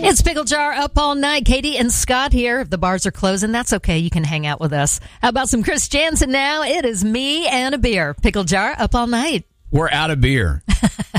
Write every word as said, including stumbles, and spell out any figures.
It's Pickle Jar up all night. Katie and Scott here. If the bars are closing, that's okay. You can hang out with us. How about some Chris Jansen now? It is me and a beer. Pickle Jar up all night. We're out of beer.